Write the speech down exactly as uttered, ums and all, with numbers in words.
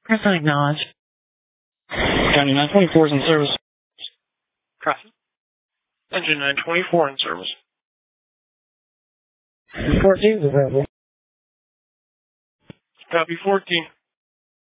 Press on acknowledge. County nine twenty-four is in service. Copy. Engine nine twenty-four in service. fourteen is available. Copy fourteen.